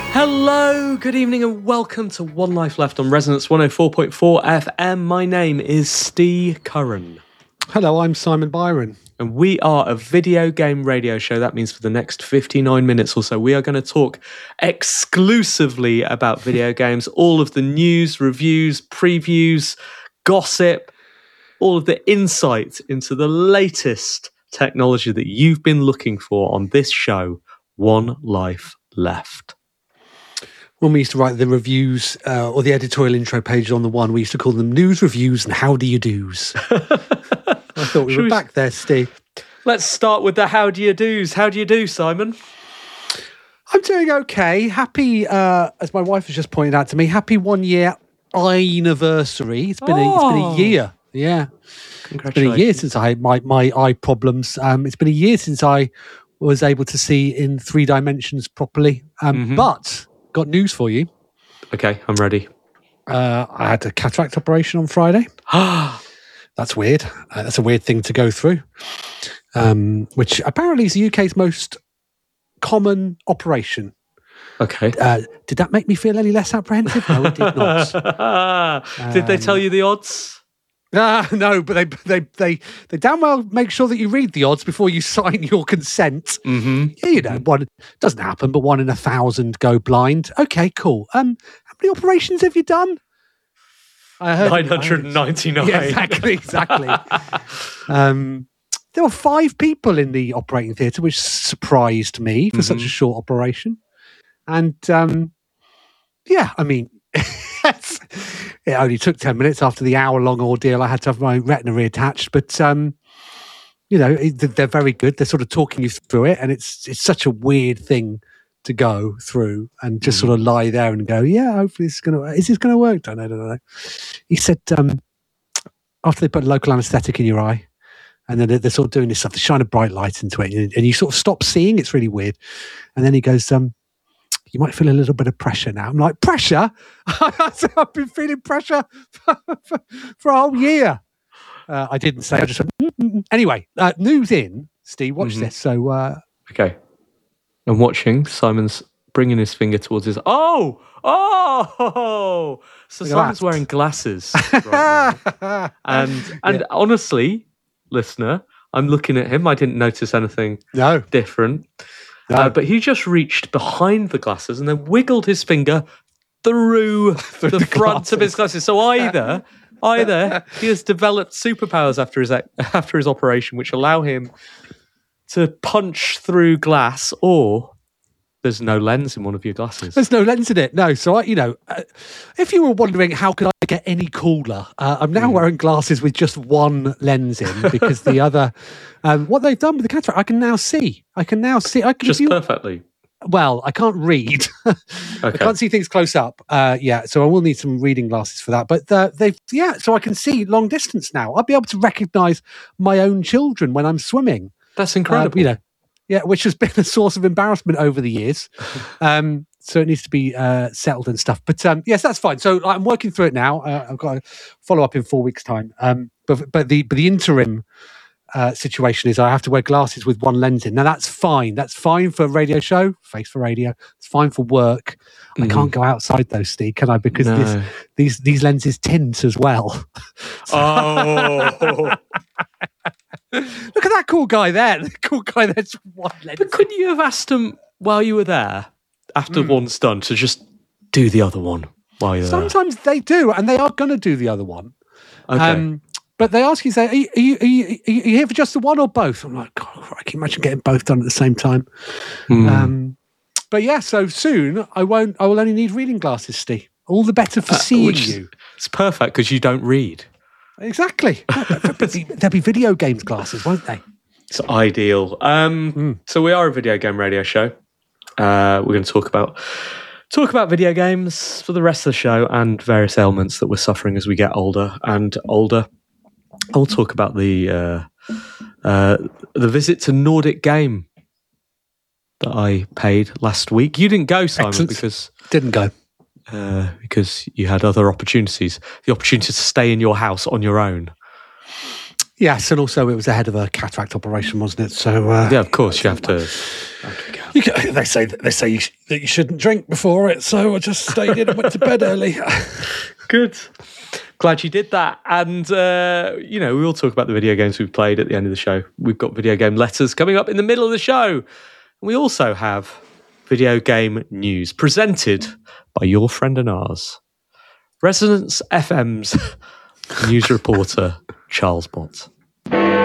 Hello, good evening, and welcome to One Life Left on Resonance 104.4 FM. My name is Steve Curran. Hello, I'm Simon Byron. And we are a video game radio show. That means for the next 59 minutes or so, we are going to talk exclusively about video games. All of the news, reviews, previews, gossip, all of the insight into the latest technology that you've been looking for on this show, One Life Left. When we used to write the reviews or the editorial intro pages on the One, we used to call them news, reviews, and how do you do's. I thought we were back there, Steve. Let's start with the how do you do's. How do you do, Simon? I'm doing okay. Happy, as my wife has just pointed out to me, happy 1 year anniversary. It's been a year. Yeah. Congratulations. It's been a year since I had my eye problems. It's been a year since I was able to see in 3 dimensions properly. But got news for you. Okay, I'm ready. I had a cataract operation on Friday. That's weird. That's a weird thing to go through, which apparently is the UK's most common operation. Okay. Did that make me feel any less apprehensive? No, it did not. Did they tell you the odds? No, but they damn well make sure that you read the odds before you sign your consent. Mm-hmm. Yeah, you know, one doesn't happen, but 1 in 1,000 go blind. Okay, cool. How many operations have you done? I heard 999. Yeah, exactly. There were 5 people in the operating theatre, which surprised me for such a short operation. And yeah, I mean, it only took 10 minutes after the hour-long ordeal. I had to have my retina reattached, but you know, they're very good. They're sort of talking you through it, and it's such a weird thing to go through and just sort of lie there and go, yeah, hopefully this is going to work. Don't know. He said after they put local anaesthetic in your eye, and then they're sort of doing this stuff, they shine a bright light into it, and you sort of stop seeing. It's really weird. And then he goes, you might feel a little bit of pressure now. I'm like, pressure? I've been feeling pressure for a whole year. I didn't say. I just said, Anyway, news in. Steve, watch this. So, okay. I'm watching. Simon's bringing his finger towards his... Oh! So Simon's wearing glasses right now. And honestly, listener, I'm looking at him. I didn't notice anything different. No. But he just reached behind the glasses and then wiggled his finger through the front of his glasses. So either he has developed superpowers after his operation, which allow him to punch through glass, or there's no lens in one of your glasses. There's no lens in it. No. So, if you were wondering how could I get any cooler, I'm now wearing glasses with just one lens in because the other, what they've done with the cataract, I can now see. Perfectly. Well, I can't read. Okay. I can't see things close up. So I will need some reading glasses for that. But so I can see long distance now. I'll be able to recognise my own children when I'm swimming. That's incredible. Which has been a source of embarrassment over the years. So it needs to be settled and stuff. But yes, that's fine. So I'm working through it now. I've got to follow up in 4 weeks' time. But the interim situation is I have to wear glasses with one lens in. Now that's fine. That's fine for a radio show, Face for Radio. It's fine for work. I can't go outside those, Steve, can I? Because these lenses tint as well. Oh. Look at that cool guy there. The cool guy there's one lens. But couldn't you have asked him while you were there, after one's done, to just do the other one while you're there? Sometimes they do, and they are going to do the other one. Okay. But they ask you, say, are you here for just the one or both? I'm like, God, I can imagine getting both done at the same time. But yeah, so soon I will only need reading glasses, Steve. All the better for seeing you. It's perfect because you don't read. Exactly. There'll be video games glasses, won't they? It's ideal. So we are a video game radio show. We're going to talk about video games for the rest of the show and various ailments that we're suffering as we get older and older. I'll talk about the visit to Nordic Game that I paid last week. You didn't go, Simon. Excellent. because didn't go. Because you had other opportunities. The opportunity to stay in your house on your own. Yes, and also it was ahead of a cataract operation, wasn't it? So yeah, of course you have to go. They say that you shouldn't drink before it, so I just stayed in and went to bed early. Good. Glad you did that. And, we will talk about the video games we've played at the end of the show. We've got video game letters coming up in the middle of the show. And we also have video game news presented by your friend and ours, Resonance FM's news reporter, Charles Bott.